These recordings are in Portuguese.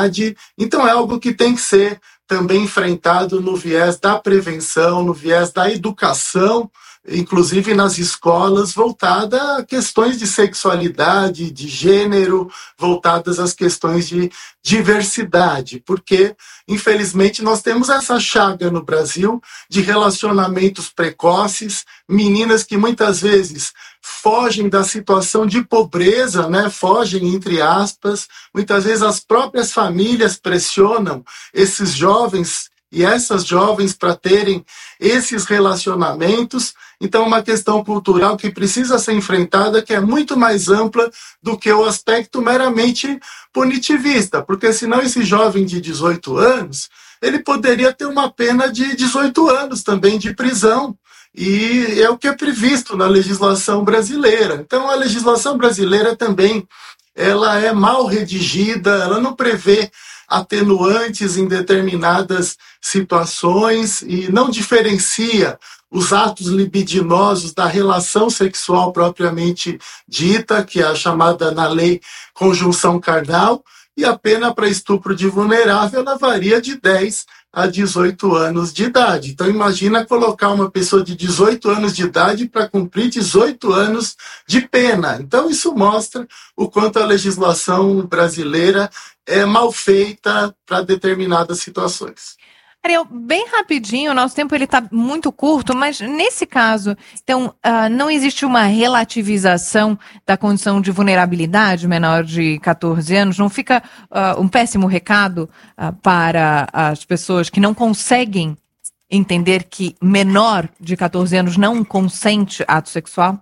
Então é algo que tem que ser também enfrentado no viés da prevenção, no viés da educação, inclusive nas escolas, voltada a questões de sexualidade, de gênero, voltadas às questões de diversidade, porque, infelizmente, nós temos essa chaga no Brasil de relacionamentos precoces, meninas que muitas vezes fogem da situação de pobreza, né? Fogem, entre aspas, muitas vezes as próprias famílias pressionam esses jovens e essas jovens para terem esses relacionamentos. Então, uma questão cultural que precisa ser enfrentada, que é muito mais ampla do que o aspecto meramente punitivista, porque senão esse jovem de 18 anos, ele poderia ter uma pena de 18 anos também de prisão, e é o que é previsto na legislação brasileira. Então, a legislação brasileira também, ela é mal redigida, ela não prevê atenuantes em determinadas situações e não diferencia os atos libidinosos da relação sexual propriamente dita, que é a chamada na lei conjunção carnal, e a pena para estupro de vulnerável ela varia de 10 a 18 anos de idade. Então imagina colocar uma pessoa de 18 anos de idade para cumprir 18 anos de pena. Então isso mostra o quanto a legislação brasileira é mal feita para determinadas situações. Ariel, bem rapidinho, o nosso tempo está muito curto, mas nesse caso, então, não existe uma relativização da condição de vulnerabilidade menor de 14 anos? Não fica um péssimo recado para as pessoas que não conseguem entender que menor de 14 anos não consente ato sexual?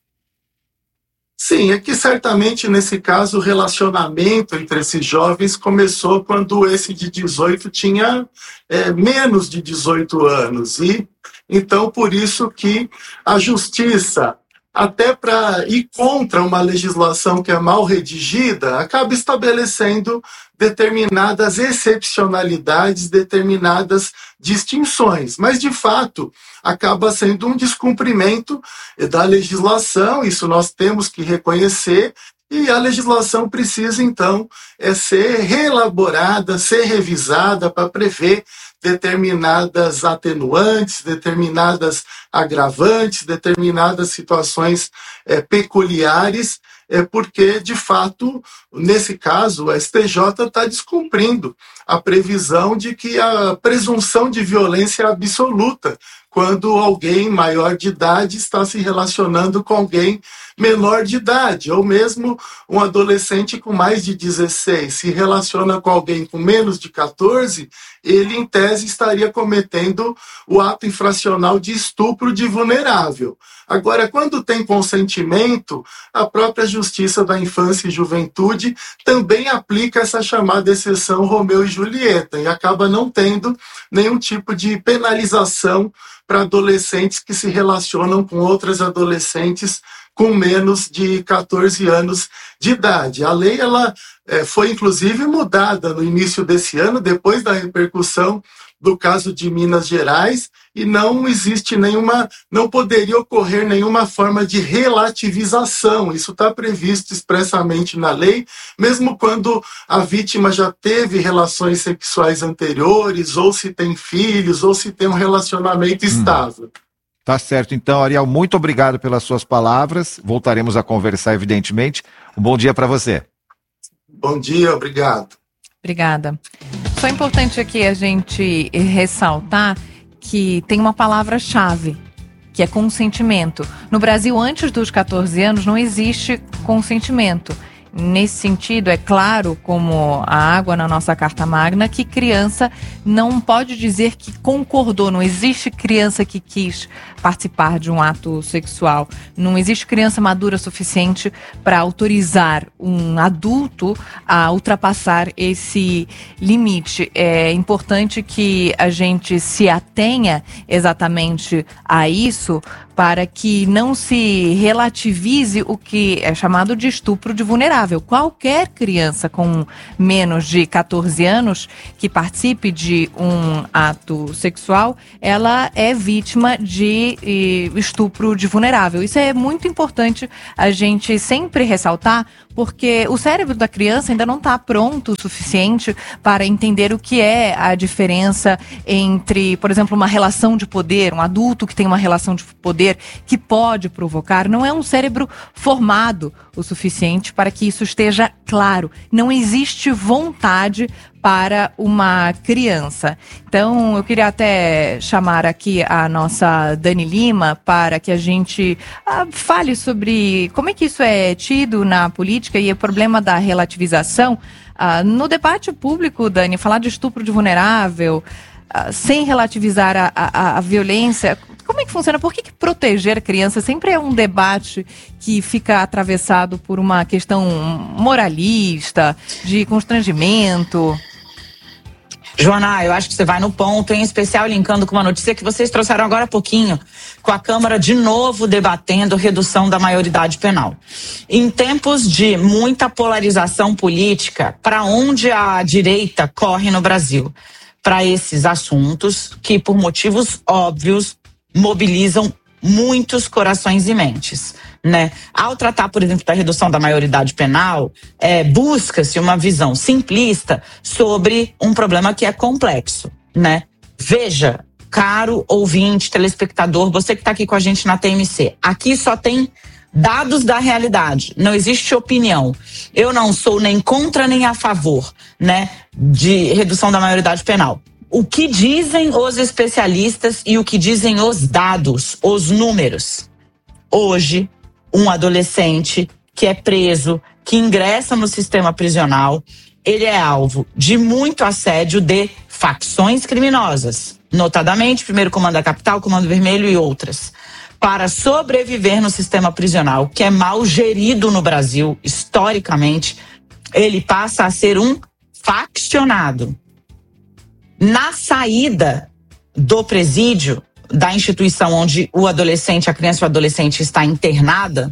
Sim, é que certamente nesse caso o relacionamento entre esses jovens começou quando esse de 18 tinha menos de 18 anos. E então por isso que a justiça, até para ir contra uma legislação que é mal redigida, acaba estabelecendo determinadas excepcionalidades, determinadas distinções. Mas, de fato, acaba sendo um descumprimento da legislação, isso nós temos que reconhecer, e a legislação precisa, então, ser reelaborada, ser revisada para prever determinadas atenuantes, determinadas agravantes, determinadas situações peculiares, porque, de fato, nesse caso, o STJ está descumprindo a previsão de que a presunção de violência é absoluta quando alguém maior de idade está se relacionando com alguém menor de idade, ou mesmo um adolescente com mais de 16 se relaciona com alguém com menos de 14, ele, em tese, estaria cometendo o ato infracional de estupro de vulnerável. Agora, quando tem consentimento, a própria Justiça da Infância e Juventude também aplica essa chamada exceção Romeu e Julieta e acaba não tendo nenhum tipo de penalização para adolescentes que se relacionam com outras adolescentes com menos de 14 anos de idade. A lei ela foi, inclusive, mudada no início desse ano, depois da repercussão do caso de Minas Gerais, e não existe não poderia ocorrer nenhuma forma de relativização. Isso está previsto expressamente na lei, mesmo quando a vítima já teve relações sexuais anteriores, ou se tem filhos, ou se tem um relacionamento estável. Tá certo. Então, Ariel, muito obrigado pelas suas palavras. Voltaremos a conversar, evidentemente. Um bom dia para você. Bom dia, obrigado. Obrigada. Só é importante aqui a gente ressaltar que tem uma palavra-chave, que é consentimento. No Brasil, antes dos 14 anos, não existe consentimento. Nesse sentido, é claro, como a água na nossa Carta Magna, que criança não pode dizer que concordou. Não existe criança que quis participar de um ato sexual. Não existe criança madura suficiente para autorizar um adulto a ultrapassar esse limite. É importante que a gente se atenha exatamente a isso, para que não se relativize o que é chamado de estupro de vulnerável. vulnerável. Qualquer criança com menos de 14 anos que participe de um ato sexual, ela é vítima de estupro de vulnerável. Isso é muito importante a gente sempre ressaltar, porque o cérebro da criança ainda não está pronto o suficiente para entender o que é a diferença entre, por exemplo, uma relação de poder, um adulto que tem uma relação de poder que pode provocar. Não é um cérebro formado o suficiente para que isso esteja claro. Não existe vontade para uma criança. Então, eu queria até chamar aqui a nossa Dani Lima para que a gente fale sobre como é que isso é tido na política e o problema da relativização. No debate público, Dani, falar de estupro de vulnerável, sem relativizar a violência, como é que funciona? Por que proteger a criança sempre é um debate que fica atravessado por uma questão moralista, de constrangimento? Joana, eu acho que você vai no ponto, em especial linkando com uma notícia que vocês trouxeram agora há pouquinho, com a Câmara de novo debatendo redução da maioridade penal. Em tempos de muita polarização política, para onde a direita corre no Brasil? Para esses assuntos que, por motivos óbvios, mobilizam muitos corações e mentes, né? Ao tratar, por exemplo, da redução da maioridade penal, busca-se uma visão simplista sobre um problema que é complexo, né? Veja, caro ouvinte, telespectador, você que está aqui com a gente na TMC, aqui só tem dados da realidade, não existe opinião. Eu não sou nem contra nem a favor, né, de redução da maioridade penal. O que dizem os especialistas e o que dizem os dados, os números? Hoje, um adolescente que é preso, que ingressa no sistema prisional, ele é alvo de muito assédio de facções criminosas, notadamente Primeiro Comando da Capital, Comando Vermelho e outras. Para sobreviver no sistema prisional, que é mal gerido no Brasil, historicamente, ele passa a ser um faccionado. Na saída do presídio, da instituição onde o adolescente, a criança ou o adolescente está internada,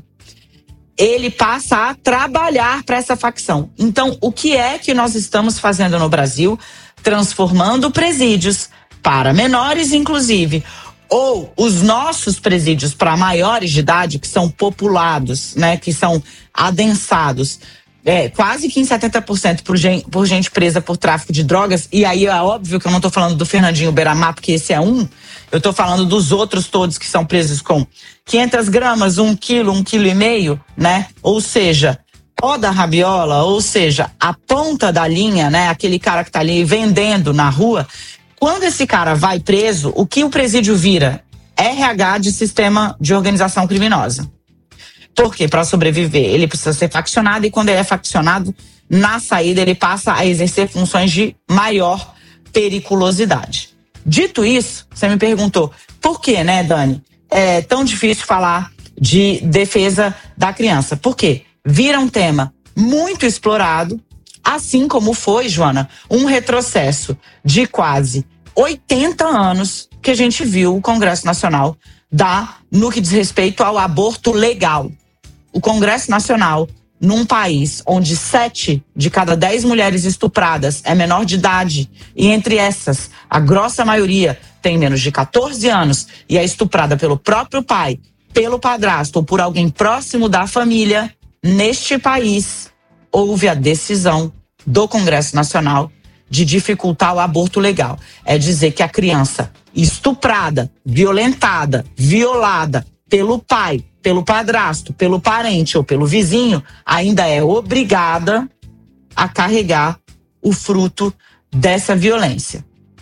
ele passa a trabalhar para essa facção. Então, o que é que nós estamos fazendo no Brasil? Transformando presídios para menores, inclusive, ou os nossos presídios para maiores de idade, que são populados, né, que são adensados, quase que em 70% por gente presa por tráfico de drogas. E aí é óbvio que eu não estou falando do Fernandinho Beiramar, porque esse é um. Eu estou falando dos outros todos que são presos com 500 gramas, 1 quilo, 1,5 quilo, né? Ou seja, pó da rabiola, ou seja, a ponta da linha, né? Aquele cara que está ali vendendo na rua. Quando esse cara vai preso, o que o presídio vira? RH de sistema de organização criminosa. Porque para sobreviver ele precisa ser faccionado, e quando ele é faccionado, na saída ele passa a exercer funções de maior periculosidade. Dito isso, você me perguntou por que, né, Dani, é tão difícil falar de defesa da criança? Por quê? Vira um tema muito explorado, assim como foi, Joana, um retrocesso de quase 80 anos que a gente viu o Congresso Nacional dar no que diz respeito ao aborto legal. O Congresso Nacional, num país onde 7 de cada 10 mulheres estupradas é menor de idade, e entre essas, a grossa maioria tem menos de 14 anos e é estuprada pelo próprio pai, pelo padrasto ou por alguém próximo da família, neste país houve a decisão do Congresso Nacional de dificultar o aborto legal. É dizer que a criança estuprada, violentada, violada pelo pai, pelo padrasto, pelo parente ou pelo vizinho, ainda é obrigada a carregar o fruto dessa violência.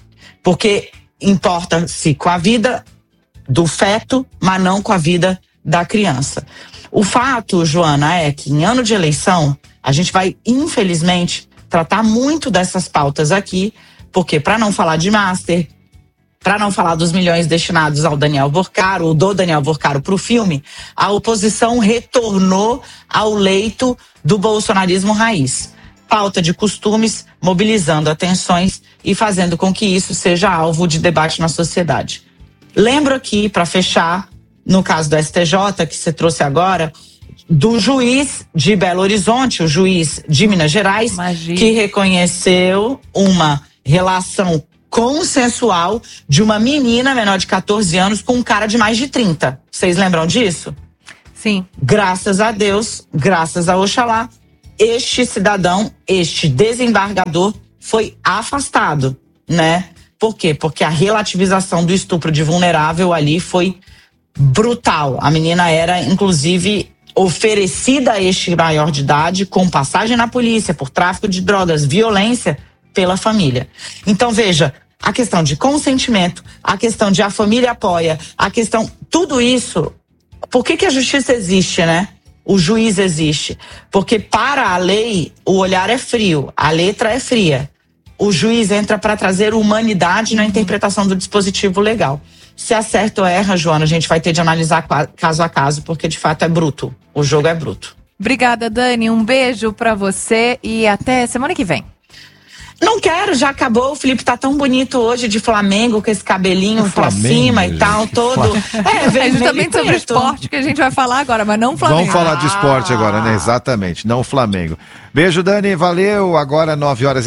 Porque importa-se com a vida do feto, mas não com a vida da criança. O fato, Joana, é que em ano de eleição, a gente vai, infelizmente, tratar muito dessas pautas aqui, porque para não falar de Master, para não falar dos milhões destinados ao Daniel Vorcaro, ou do Daniel Vorcaro para o filme, a oposição retornou ao leito do bolsonarismo raiz. Pauta de costumes, mobilizando atenções e fazendo com que isso seja alvo de debate na sociedade. Lembro aqui, para fechar, no caso do STJ, que você trouxe agora, do juiz de Belo Horizonte, o juiz de Minas Gerais, que reconheceu uma relação consensual de uma menina menor de 14 anos com um cara de mais de 30. Vocês lembram disso? Sim. Graças a Deus, graças a Oxalá, este cidadão, este desembargador foi afastado, né? Por quê? Porque a relativização do estupro de vulnerável ali foi brutal. A menina era, inclusive, oferecida a este maior de idade com passagem na polícia por tráfico de drogas, violência pela família. Então, veja, a questão de consentimento, a questão de a família apoia, a questão, tudo isso. Por que a justiça existe, né? O juiz existe. Porque para a lei, o olhar é frio, a letra é fria. O juiz entra para trazer humanidade na interpretação do dispositivo legal. Se acerta ou erra, Joana, a gente vai ter de analisar caso a caso, porque de fato é bruto. O jogo é bruto. Obrigada, Dani. Um beijo para você e até semana que vem. Não quero, já acabou. O Felipe tá tão bonito hoje de Flamengo, com esse cabelinho pra cima e tal, todo. É justamente sobre esporte que a gente vai falar agora, mas não Flamengo. Vamos falar de esporte agora, né? Exatamente, não Flamengo. Beijo, Dani, valeu. Agora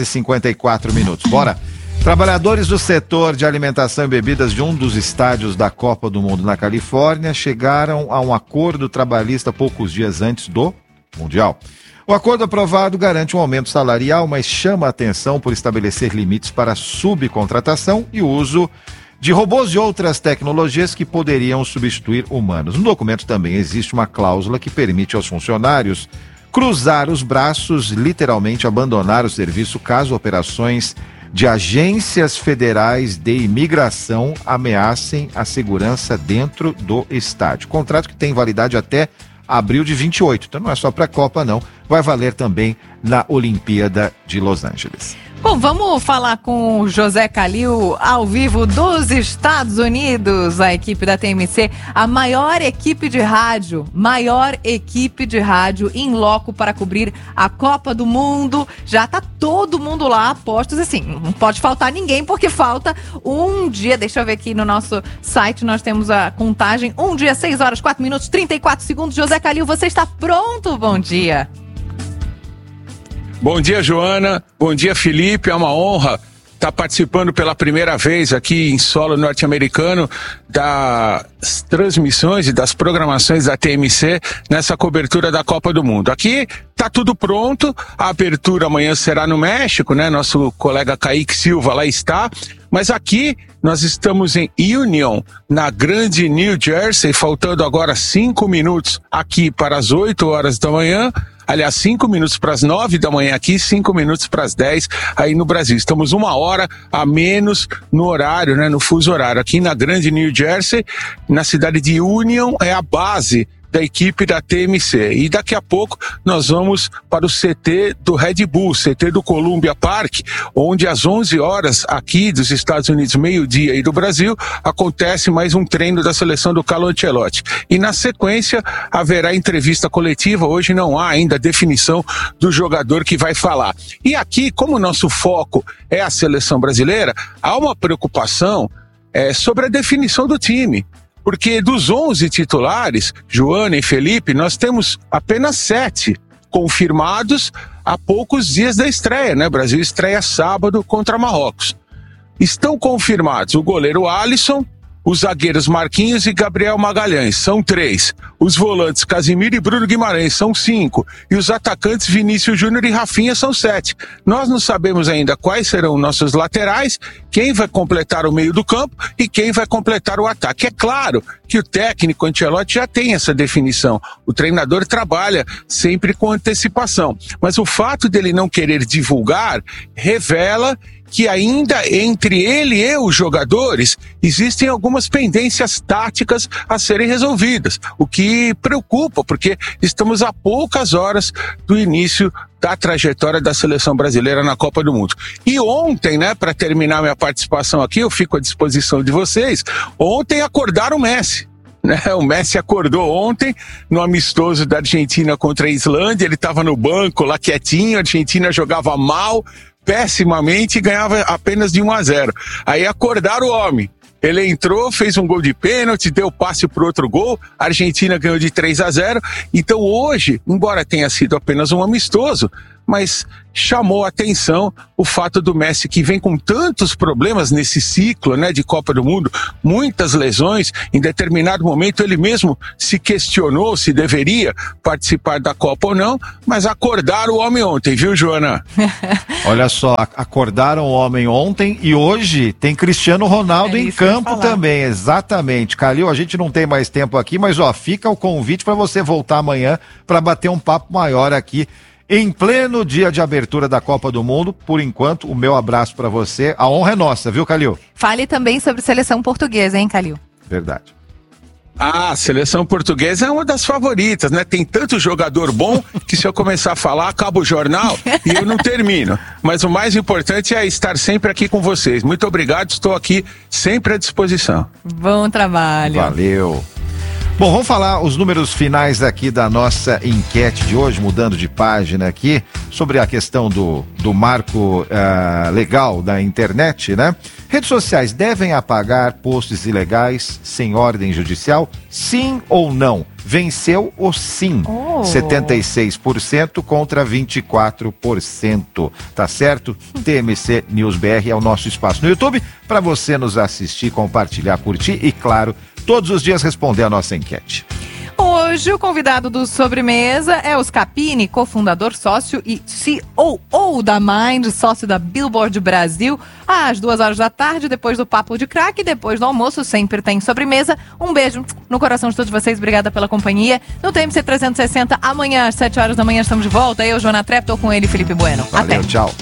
9h54. Bora. Trabalhadores do setor de alimentação e bebidas de um dos estádios da Copa do Mundo na Califórnia chegaram a um acordo trabalhista poucos dias antes do Mundial. O acordo aprovado garante um aumento salarial, mas chama a atenção por estabelecer limites para subcontratação e uso de robôs e outras tecnologias que poderiam substituir humanos. No documento também existe uma cláusula que permite aos funcionários cruzar os braços, literalmente abandonar o serviço caso operações de agências federais de imigração ameacem a segurança dentro do estádio. Contrato que tem validade até abril de 28, então não é só para a Copa não, vai valer também na Olimpíada de Los Angeles. Bom, vamos falar com o José Calil ao vivo dos Estados Unidos, a equipe da TMC, a maior equipe de rádio em loco para cobrir a Copa do Mundo. Já tá todo mundo lá, apostos, assim, não pode faltar ninguém porque falta um dia, deixa eu ver aqui no nosso site, nós temos a contagem, 1 dia, 6 horas, 4 minutos, 34 segundos. José Calil, você está pronto? Bom dia. Bom dia, Joana. Bom dia, Felipe. É uma honra estar participando pela primeira vez aqui em solo norte-americano das transmissões e das programações da TMC nessa cobertura da Copa do Mundo. Aqui tá tudo pronto. A abertura amanhã será no México, né? Nosso colega Kaique Silva lá está. Mas aqui nós estamos em Union, na grande New Jersey, faltando agora 5 minutos aqui para as 8 horas da manhã. Aliás, 5 minutos para as 9 da manhã aqui, 5 minutos para as 10 aí no Brasil. Estamos 1 hora a menos no horário, né, no fuso horário. Aqui na grande New Jersey, na cidade de Union, é a base da equipe da TMC. E daqui a pouco nós vamos para o CT do Red Bull, CT do Columbia Park, onde às 11 horas aqui dos Estados Unidos, meio-dia e do Brasil, acontece mais um treino da seleção do Carlo Ancelotti. E na sequência haverá entrevista coletiva. Hoje não há ainda definição do jogador que vai falar. E aqui, como o nosso foco é a seleção brasileira, há uma preocupação sobre a definição do time. Porque dos 11 titulares, Joana e Felipe, nós temos apenas 7 confirmados há poucos dias da estreia, né? O Brasil estreia sábado contra Marrocos. Estão confirmados o goleiro Alisson, os zagueiros Marquinhos e Gabriel Magalhães, são 3. Os volantes Casimiro e Bruno Guimarães, são 5. E os atacantes Vinícius Júnior e Rafinha, são 7. Nós não sabemos ainda quais serão nossos laterais, quem vai completar o meio do campo e quem vai completar o ataque. É claro que o técnico Ancelotti já tem essa definição. O treinador trabalha sempre com antecipação. Mas o fato dele não querer divulgar revela que ainda entre ele e os jogadores existem algumas pendências táticas a serem resolvidas, o que preocupa, porque estamos a poucas horas do início da trajetória da seleção brasileira na Copa do Mundo. E ontem, né, para terminar minha participação aqui, eu fico à disposição de vocês, ontem acordaram o Messi. O Messi acordou ontem no amistoso da Argentina contra a Islândia, ele estava no banco lá quietinho, a Argentina jogava mal, pessimamente, e ganhava apenas de 1-0. Aí acordaram o homem. Ele entrou, fez um gol de pênalti, deu passe pro outro gol, a Argentina ganhou de 3-0. Então hoje, embora tenha sido apenas um amistoso, mas chamou a atenção o fato do Messi, que vem com tantos problemas nesse ciclo, né, de Copa do Mundo, muitas lesões. Em determinado momento ele mesmo se questionou se deveria participar da Copa ou não, mas acordaram o homem ontem, viu, Joana? Olha só, acordaram o homem ontem e hoje tem Cristiano Ronaldo em campo também, exatamente. Calil, a gente não tem mais tempo aqui, mas ó, fica o convite para você voltar amanhã para bater um papo maior aqui em pleno dia de abertura da Copa do Mundo. Por enquanto, o meu abraço para você. A honra é nossa, viu, Calil? Fale também sobre seleção portuguesa, hein, Calil? Verdade. A seleção portuguesa é uma das favoritas, né? Tem tanto jogador bom que se eu começar a falar, acaba o jornal e eu não termino. Mas o mais importante é estar sempre aqui com vocês. Muito obrigado, estou aqui sempre à disposição. Bom trabalho. Valeu. Bom, vamos falar os números finais aqui da nossa enquete de hoje, mudando de página aqui, sobre a questão do marco legal da internet, né? Redes sociais devem apagar posts ilegais sem ordem judicial? Sim ou não? Venceu o sim. 76% contra 24%. Tá certo? TMC News BR é o nosso espaço no YouTube para você nos assistir, compartilhar, curtir e, claro, todos os dias responder a nossa enquete. Hoje o convidado do Sobremesa é Oscar Pini, cofundador, sócio e COO da Mind, sócio da Billboard Brasil. Às 14h, depois do Papo de Crack, depois do almoço, sempre tem sobremesa. Um beijo no coração de todos vocês, obrigada pela companhia. No TMC 360, amanhã às 7h estamos de volta. Eu, Joana Trepp, tô com ele, Felipe Bueno. Valeu, até. Tchau.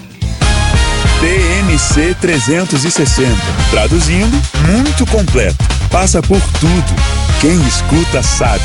TMC 360. Traduzindo, muito completo. Passa por tudo. Quem escuta sabe.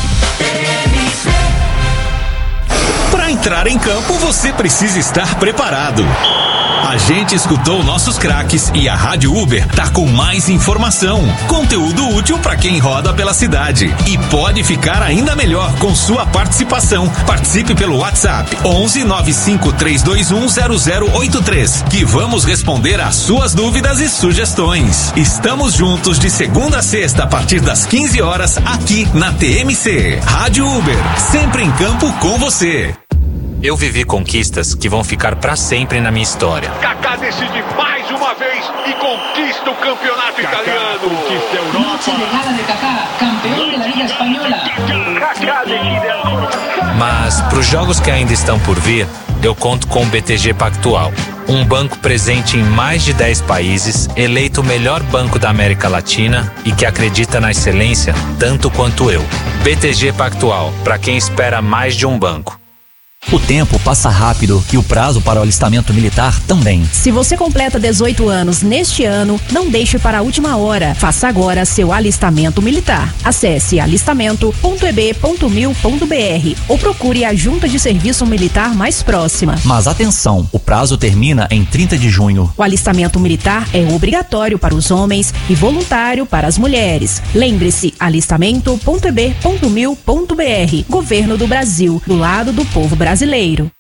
Para entrar em campo, você precisa estar preparado. A gente escutou nossos craques e a Rádio Uber tá com mais informação, conteúdo útil para quem roda pela cidade. E pode ficar ainda melhor com sua participação. Participe pelo WhatsApp 11 95 321 0083, que vamos responder às suas dúvidas e sugestões. Estamos juntos de segunda a sexta a partir das 15 horas aqui na TMC. Rádio Uber, sempre em campo com você. Eu vivi conquistas que vão ficar pra sempre na minha história. Kaká decide mais uma vez e conquista o campeonato italiano. Conquista a Europa. Chegada de Kaká, campeão da Liga Espanhola. Kaká decide agora. Mas pros jogos que ainda estão por vir, eu conto com o BTG Pactual. Um banco presente em mais de 10 países, eleito o melhor banco da América Latina e que acredita na excelência tanto quanto eu. BTG Pactual, pra quem espera mais de um banco. O tempo passa rápido e o prazo para o alistamento militar também. Se você completa 18 anos neste ano, não deixe para a última hora. Faça agora seu alistamento militar. Acesse alistamento.eb.mil.br ou procure a junta de serviço militar mais próxima. Mas atenção, o prazo termina em 30 de junho. O alistamento militar é obrigatório para os homens e voluntário para as mulheres. Lembre-se, alistamento.eb.mil.br. Governo do Brasil, do lado do povo brasileiro.